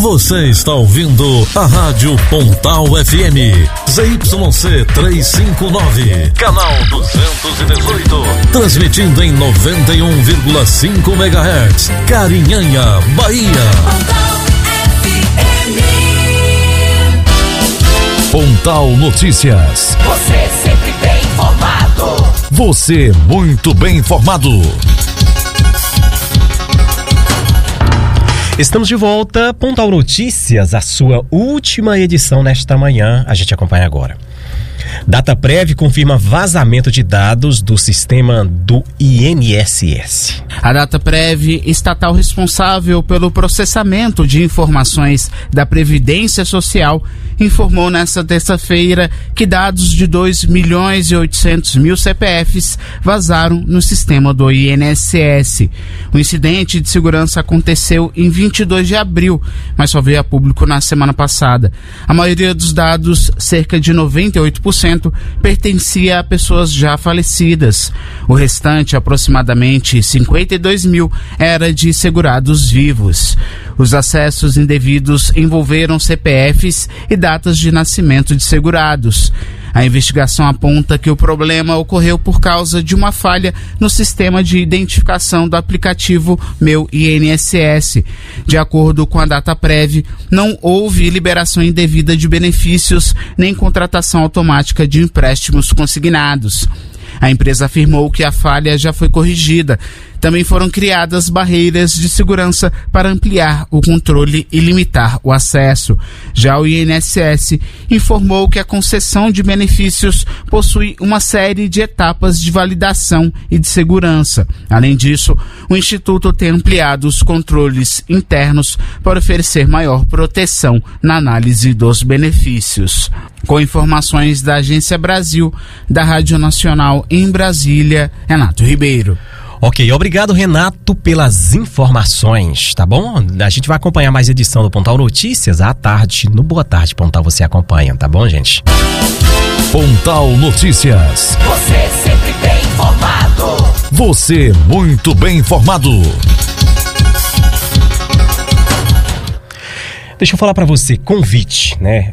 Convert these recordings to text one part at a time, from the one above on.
Você está ouvindo a Rádio Pontal FM, ZYC 359, canal 218, transmitindo em 91,5 MHz, Carinhanha, Bahia. Pontal FM. Pontal Notícias. Você sempre bem informado. Você muito bem informado. Estamos de volta, Pontal Notícias, a sua última edição nesta manhã. A gente acompanha agora. Dataprev confirma vazamento de dados do sistema do INSS. A Dataprev, estatal responsável pelo processamento de informações da Previdência Social, informou nesta terça-feira que dados de 2.800.000 CPFs vazaram no sistema do INSS. O incidente de segurança aconteceu em 22 de abril, mas só veio a público na semana passada. A maioria dos dados, cerca de 98%, pertencia a pessoas já falecidas. O restante, aproximadamente 52.000, era de segurados vivos. Os acessos indevidos envolveram CPFs e datas de nascimento de segurados. A investigação aponta que o problema ocorreu por causa de uma falha no sistema de identificação do aplicativo Meu INSS. De acordo com a Dataprev, não houve liberação indevida de benefícios nem contratação automática de empréstimos consignados. A empresa afirmou que a falha já foi corrigida. Também foram criadas barreiras de segurança para ampliar o controle e limitar o acesso. Já o INSS informou que a concessão de benefícios possui uma série de etapas de validação e de segurança. Além disso, o Instituto tem ampliado os controles internos para oferecer maior proteção na análise dos benefícios. Com informações da Agência Brasil, da Rádio Nacional em Brasília, Renato Ribeiro. Ok, obrigado, Renato, pelas informações, tá bom? A gente vai acompanhar mais edição do Pontal Notícias à tarde. No Boa Tarde, Pontal, você acompanha, tá bom, gente? Pontal Notícias. Você sempre bem informado. Você muito bem informado. Deixa eu falar pra você, convite, né?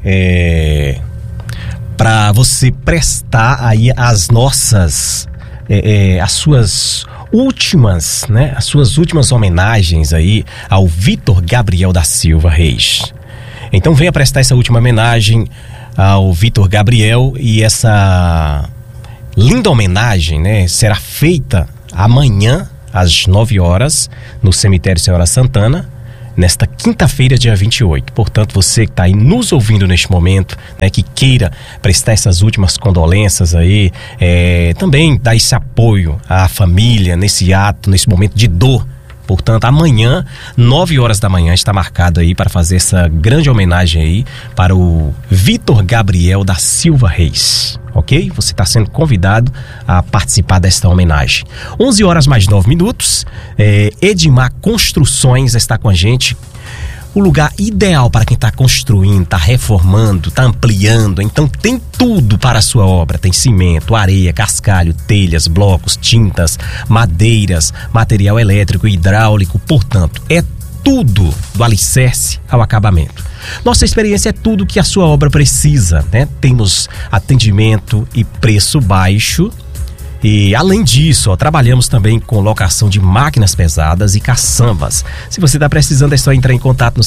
Pra você prestar aí as nossas... as suas últimas homenagens aí ao Vitor Gabriel da Silva Reis. Então venha prestar essa última homenagem ao Vitor Gabriel, e essa linda homenagem, né, será feita amanhã às 9 horas no cemitério Senhora Santana, nesta quinta-feira, dia 28. Portanto, você que está aí nos ouvindo neste momento, né, que queira prestar essas últimas condolências aí, também dar esse apoio à família nesse ato, nesse momento de dor. Portanto, amanhã, 9 horas da manhã, está marcado aí para fazer essa grande homenagem aí para o Vitor Gabriel da Silva Reis. Ok? Você está sendo convidado a participar desta homenagem. 11 horas mais 9 minutos. Edmar Construções está com a gente. O lugar ideal para quem está construindo, está reformando, está ampliando. Então tem tudo para a sua obra. Tem cimento, areia, cascalho, telhas, blocos, tintas, madeiras, material elétrico e hidráulico. Portanto, é tudo do alicerce ao acabamento. Nossa experiência é tudo que a sua obra precisa, né? Temos atendimento e preço baixo. E além disso, trabalhamos também com locação de máquinas pesadas e caçambas. Se você está precisando, é só entrar em contato no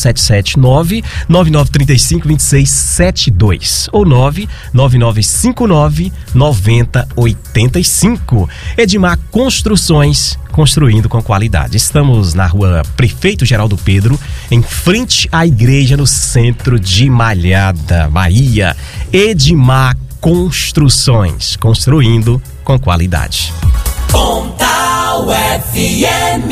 779-9935-2672 ou 99959-9085. Edmar Construções, construindo com qualidade. Estamos na rua Prefeito Geraldo Pedro, em frente à igreja, no centro de Malhada, Bahia. Edmar Construções, construindo com qualidade. Pontal FM.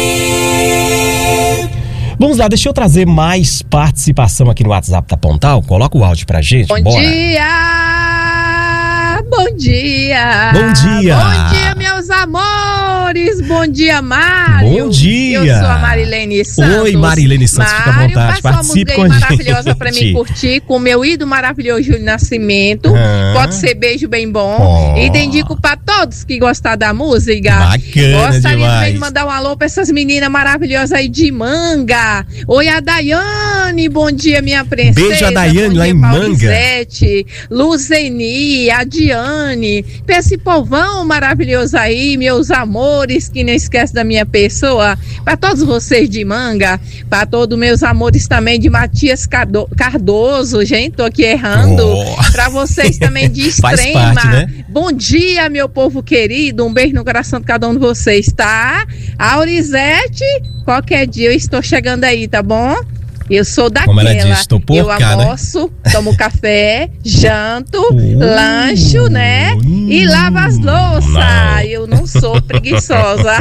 Vamos lá, deixa eu trazer mais participação aqui no WhatsApp da Pontal. Coloca o áudio pra gente. Bom bora. dia, Bom dia! Bom dia! Bom dia, meus amores! Bom dia, Mário! Bom dia! Eu sou a Marilene Santos. Oi, Marilene Santos, fica à vontade, participe com a gente. Maravilhosa pra mim curtir com o meu ídolo maravilhoso Júlio Nascimento. Pode ser beijo bem bom. E dedico pra todos que gostar da música. Bacana. Gostaria demais. também de mandar um alô pra essas meninas maravilhosas aí de Manga. Oi, a Daiane, bom dia, minha princesa. Beijo a Daiane lá em Manga. Luzeni, a Diane, pra esse povão maravilhoso aí, meus amores, que não esquece da minha pessoa, pra todos vocês de Manga, pra todos meus amores também de Matias Cardoso, gente, tô aqui errando, pra vocês também de Extrema, parte, né? Bom dia, meu povo querido, um beijo no coração de cada um de vocês, tá? Aurizete, qualquer dia eu estou chegando aí, tá bom? Eu sou daquela, como ela diz, tô por eu cá, almoço, né? Tomo café, janto, lancho, né? E lavo as louças. Eu não sou preguiçosa.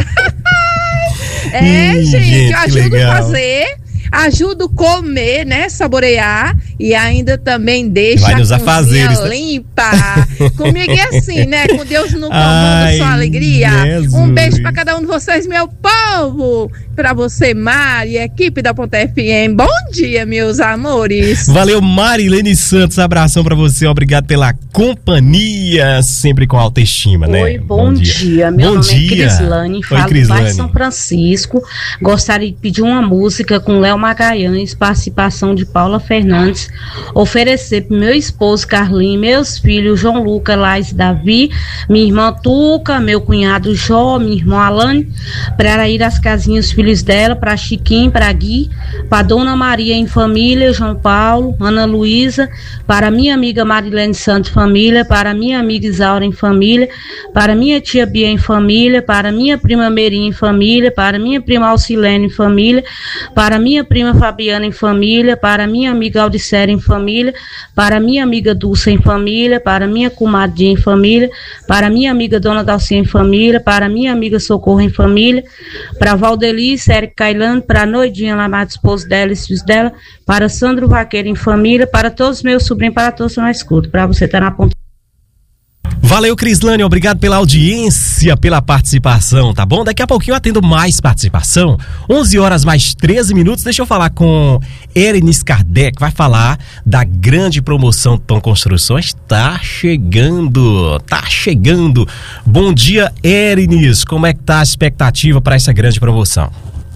Gente, eu ajudo a fazer, ajudo a comer, né? Saborear e ainda também deixa a cozinha limpa. Comigo é assim, né? Com Deus no comando, só alegria. Jesus. Um beijo pra cada um de vocês, meu povo. Pra você, Mari, equipe da Ponta FM. Bom dia, meus amores. Valeu, Marilene Santos. Abração pra você. Obrigado pela companhia. Sempre com autoestima, né? Oi, bom dia. Meu nome é Crislane. Falo do bairro São Francisco. Gostaria de pedir uma música com Léo Magalhães, participação de Paula Fernandes. Oferecer pro meu esposo Carlinhos, meus filhos João Lucas, Laís, Davi, minha irmã Tuca, meu cunhado Jó, minha irmã Alane, para ir às casinhas os filhos dela, para Chiquinho, para Gui, para Dona Maria em família, João Paulo, Ana Luísa, para minha amiga Marilene Santos família, para minha amiga Isaura em família, para minha tia Bia em família, para minha prima Merinha em família, para minha prima Alcilene em família, para minha prima Fabiana em família, para minha amiga Audicéria em família, para minha amiga Dulce em família, para minha comadinha em família, para minha amiga Dona Dalcinha em família, para minha amiga Socorro em família, para Valdelice, Eric Cailano, para Noidinha lá, mais esposo dela e filhos dela, para Sandro Vaqueiro em família, para todos os meus sobrinhos, para todos que não escutam, para você estar na ponta. Valeu, Crislane, obrigado pela audiência, pela participação, tá bom? Daqui a pouquinho eu atendo mais participação, 11 horas mais 13 minutos, deixa eu falar com Erenis Kardec, vai falar da grande promoção Tom Construções, tá chegando. Bom dia, Erenis, como é que tá a expectativa para essa grande promoção?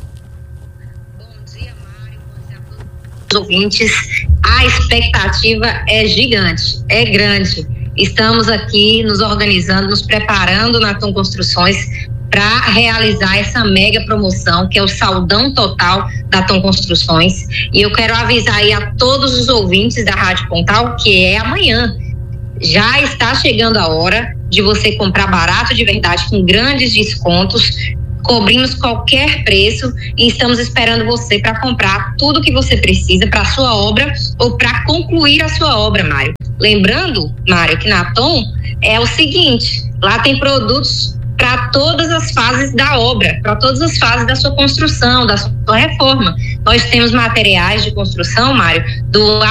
Bom dia, Mário, bom dia a todos os ouvintes, a expectativa é gigante, é grande. Estamos aqui nos organizando, nos preparando na Tom Construções para realizar essa mega promoção, que é o saldão total da Tom Construções. E eu quero avisar aí a todos os ouvintes da Rádio Pontal que é amanhã. Já está chegando a hora de você comprar barato de verdade, com grandes descontos. Cobrimos qualquer preço e estamos esperando você para comprar tudo que você precisa para a sua obra ou para concluir a sua obra, Mário. Lembrando, Mário, que na Tom é o seguinte, lá tem produtos para todas as fases da obra, para todas as fases da sua construção, da sua reforma. Nós temos materiais de construção, Mário, do